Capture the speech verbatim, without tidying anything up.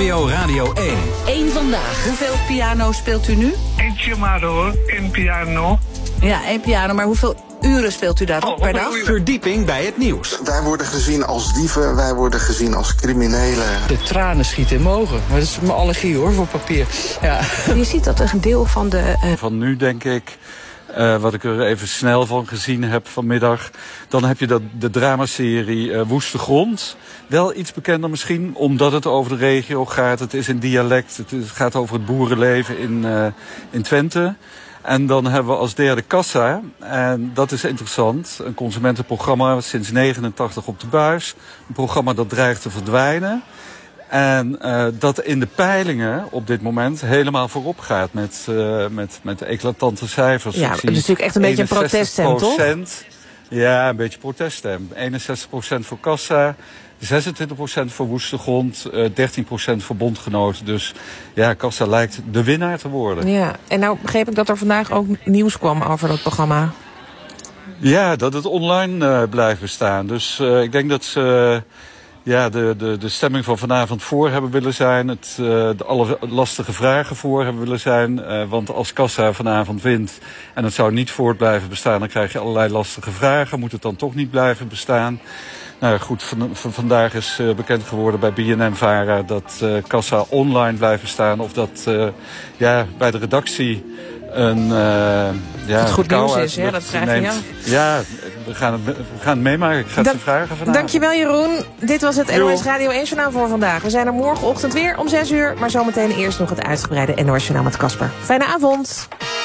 P O Radio één. Eén vandaag. Hoeveel piano speelt u nu? Eentje maar hoor, één piano. Ja, één piano, maar hoeveel uren speelt u daarop Oh, per dag? Verdieping bij het nieuws. Wij worden gezien als dieven, wij worden gezien als criminelen. De tranen schieten in mijn ogen. Maar dat is mijn allergie hoor, voor papier. Ja. Je ziet dat een deel van de... Uh... Van nu denk ik, uh, wat ik er even snel van gezien heb vanmiddag. Dan heb je dat, de dramaserie uh, Woeste Grond. Wel iets bekender misschien, omdat het over de regio gaat. Het is in dialect, het, is, het gaat over het boerenleven in, uh, in Twente. En dan hebben we als derde Kassa, en dat is interessant, een consumentenprogramma sinds negenentachtig op de buis. Een programma dat dreigt te verdwijnen. En uh, dat in de peilingen op dit moment helemaal voorop gaat met, uh, met, met eclatante cijfers. Ja, het is natuurlijk echt een beetje een proteststem, toch? Ja, een beetje proteststem. eenenzestig procent voor Kassa, zesentwintig procent voor Woeste Grond, uh, dertien procent voor Bondgenoten. Dus ja, Kassa lijkt de winnaar te worden. Ja, en nou begreep ik dat er vandaag ook nieuws kwam over dat programma. Ja, dat het online uh, blijft bestaan. Dus uh, ik denk dat ze uh, ja, de, de, de stemming van vanavond voor hebben willen zijn. Het, uh, de alle lastige vragen voor hebben willen zijn. Uh, want als Kassa vanavond wint en het zou niet voort blijven bestaan, dan krijg je allerlei lastige vragen. Moet het dan toch niet blijven bestaan? Nou goed, van, van vandaag is uh, bekend geworden bij B N N-Vara dat uh, Kassa online blijft bestaan. Of dat uh, ja, bij de redactie een uh, ja, het goed nieuws is, ja, dat vraag je jou. Ja, we gaan het, we gaan het meemaken. Ik ga het Da- ze vragen vanavond. Dankjewel Jeroen. Dit was het N O S Radio één Journaal voor vandaag. We zijn er morgenochtend weer om zes uur. Maar zometeen eerst nog het uitgebreide N O S Journaal met Casper. Fijne avond.